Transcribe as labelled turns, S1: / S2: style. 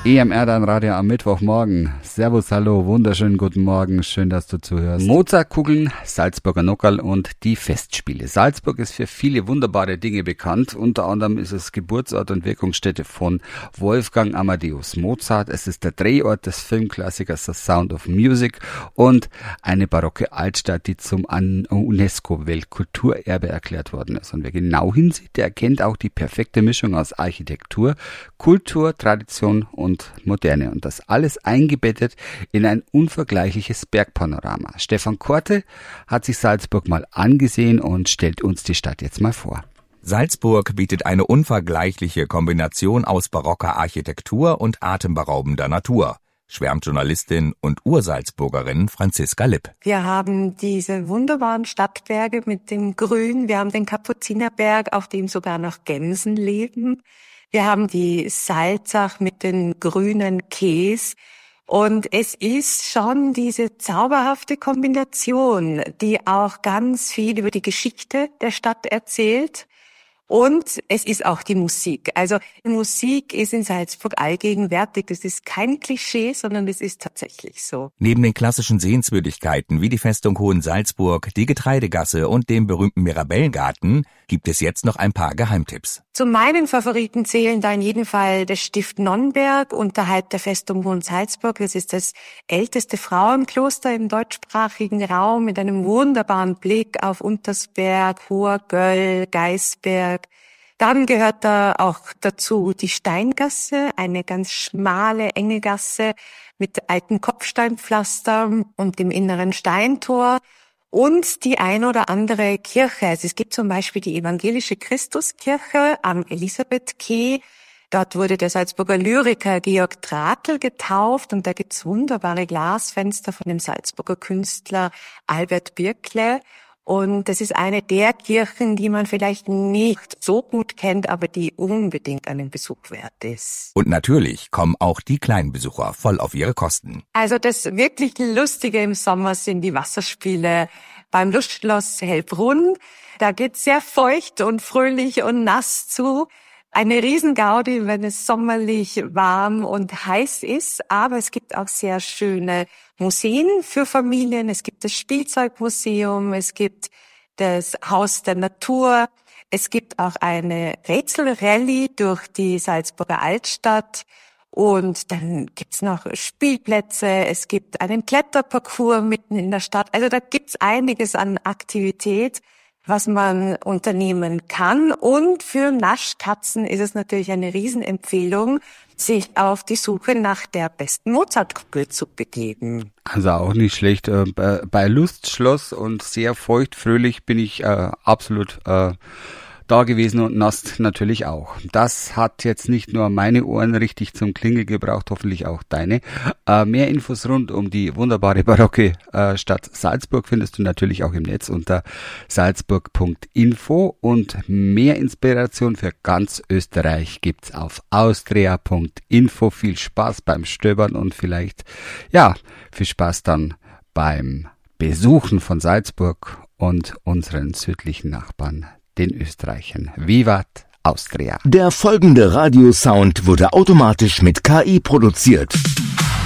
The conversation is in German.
S1: EMR Dein Radio am Mittwochmorgen. Servus, hallo, wunderschönen guten Morgen, schön, dass du zuhörst. Mozartkugeln, Salzburger Nockerl und die Festspiele. Salzburg ist für viele wunderbare Dinge bekannt. Unter anderem ist es Geburtsort und Wirkungsstätte von Wolfgang Amadeus Mozart. Es ist der Drehort des Filmklassikers The Sound of Music und eine barocke Altstadt, die zum UNESCO-Weltkulturerbe erklärt worden ist. Und wer genau hinsieht, der erkennt auch die perfekte Mischung aus Architektur, Kultur, Tradition und Moderne. Und das alles eingebettet in ein unvergleichliches Bergpanorama. Stefan Korte hat sich Salzburg mal angesehen und stellt uns die Stadt jetzt mal vor.
S2: Salzburg bietet eine unvergleichliche Kombination aus barocker Architektur und atemberaubender Natur, schwärmt Journalistin und Ursalzburgerin Franziska Lipp.
S3: Wir haben diese wunderbaren Stadtberge mit dem Grün, wir haben den Kapuzinerberg, auf dem sogar noch Gämsen leben. Wir haben die Salzach mit den grünen Quais. Und es ist schon diese zauberhafte Kombination, die auch ganz viel über die Geschichte der Stadt erzählt. Und es ist auch die Musik. Also die Musik ist in Salzburg allgegenwärtig. Das ist kein Klischee, sondern es ist tatsächlich so.
S2: Neben den klassischen Sehenswürdigkeiten wie die Festung Hohensalzburg, die Getreidegasse und dem berühmten Mirabellengarten gibt es jetzt noch ein paar Geheimtipps.
S3: Zu meinen Favoriten zählen da in jedem Fall das Stift Nonnberg unterhalb der Festung Hohensalzburg. Das ist das älteste Frauenkloster im deutschsprachigen Raum mit einem wunderbaren Blick auf Untersberg, Hoher Göll, Geisberg. Dann gehört da auch dazu die Steingasse, eine ganz schmale, enge Gasse mit alten Kopfsteinpflastern und dem inneren Steintor. Und die ein oder andere Kirche. Also es gibt zum Beispiel die evangelische Christuskirche am Elisabeth-Quai. Dort wurde der Salzburger Lyriker Georg Tratl getauft und da gibt's wunderbare Glasfenster von dem Salzburger Künstler Albert Birkle. Und das ist eine der Kirchen, die man vielleicht nicht so gut kennt, aber die unbedingt einen Besuch wert ist.
S2: Und natürlich kommen auch die kleinen Besucher voll auf ihre Kosten.
S3: Also das wirklich Lustige im Sommer sind die Wasserspiele beim Lustschloss Hellbrunn. Da geht's sehr feucht und fröhlich und nass zu. Eine Riesengaudi, wenn es sommerlich warm und heiß ist, aber es gibt auch sehr schöne Museen für Familien. Es gibt das Spielzeugmuseum, es gibt das Haus der Natur, es gibt auch eine Rätselrallye durch die Salzburger Altstadt und dann gibt's noch Spielplätze, es gibt einen Kletterparcours mitten in der Stadt. Also da gibt's einiges an Aktivität, was man unternehmen kann. Und für Naschkatzen ist es natürlich eine Riesenempfehlung, sich auf die Suche nach der besten Mozartkugel zu begeben.
S1: Also auch nicht schlecht. Bei Lustschloss und sehr feucht, fröhlich bin ich absolut da gewesen und nass natürlich auch. Das hat jetzt nicht nur meine Ohren richtig zum Klingeln gebraucht, hoffentlich auch deine. Mehr Infos rund um die wunderbare barocke Stadt Salzburg findest du natürlich auch im Netz unter salzburg.info und mehr Inspiration für ganz Österreich gibt's auf austria.info. Viel Spaß beim Stöbern und vielleicht, ja, viel Spaß dann beim Besuchen von Salzburg und unseren südlichen Nachbarn, den Österreichern. Vivat Austria!
S4: Der folgende Radiosound wurde automatisch mit KI produziert.